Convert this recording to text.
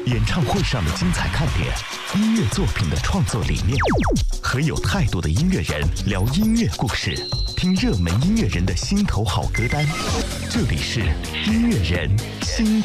演唱会上的精彩看点，音乐作品的创作理念，和有态度的音乐人聊音乐故事，听热门音乐人的心头好歌单。这里是音乐人心